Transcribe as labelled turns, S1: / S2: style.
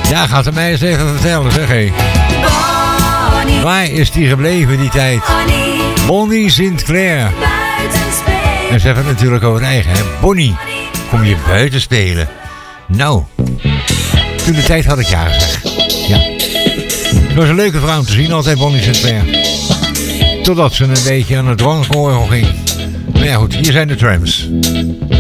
S1: Ja, gaat het mij eens even vertellen, zeg hé.
S2: Bonnie,
S1: Waar is die gebleven, die tijd?
S2: Bonnie,
S1: Bonnie Sinclair.
S2: buiten spelen.
S1: En ze hebben het natuurlijk over het eigen, hè. Bonnie, kom je buiten spelen? Nou, toen de tijd had ik ja gezegd. Ja. Het was een leuke vrouw om te zien, altijd Bonnie Sinclair. Totdat ze een beetje aan het drankorgel ging. Maar ja goed, hier zijn de Tramps.